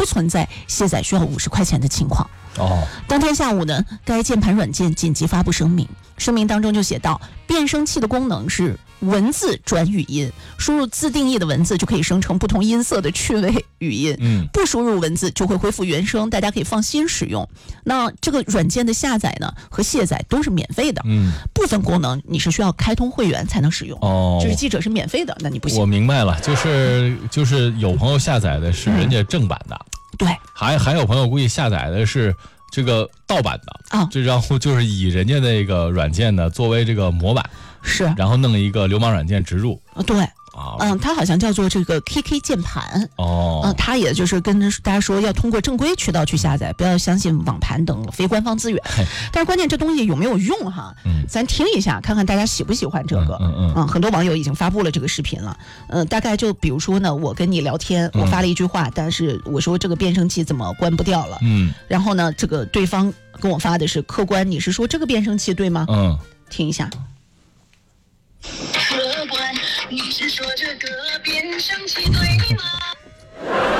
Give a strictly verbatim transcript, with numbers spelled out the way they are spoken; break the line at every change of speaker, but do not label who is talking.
不存在卸载需要五十块钱的情况。
哦，
当天下午呢，该键盘软件紧急发布声明，声明当中就写到，变声器的功能是文字转语音，输入自定义的文字就可以生成不同音色的趣味语音，
嗯，
不输入文字就会恢复原声，大家可以放心使用。那这个软件的下载呢和卸载都是免费的，
嗯，
部分功能你是需要开通会员才能使用。
哦，
就是记者是免费的，那你不行。
我明白了，就是就是有朋友下载的是人家正版的。嗯，
对，
还还有朋友估计下载的是这个盗版的
啊，
这然后就是以人家那个软件呢作为这个模板，
是，
然后弄一个流氓软件植入。
对，
啊，
嗯，它好像叫做这个 K K 键盘。
哦，
嗯，它也就是跟大家说要通过正规渠道去下载，不要相信网盘等非官方资源。但是关键这东西有没有用哈？
嗯，
咱听一下，看看大家喜不喜欢这个。
嗯嗯嗯，
嗯，很多网友已经发布了这个视频了。嗯，大概就比如说呢，我跟你聊天，我发了一句话，嗯，但是我说这个变声器怎么关不掉了？
嗯，
然后呢，这个对方跟我发的是客观，你是说这个变声器对吗？
嗯，
听一下。
客观，你是说这个变声器对吗？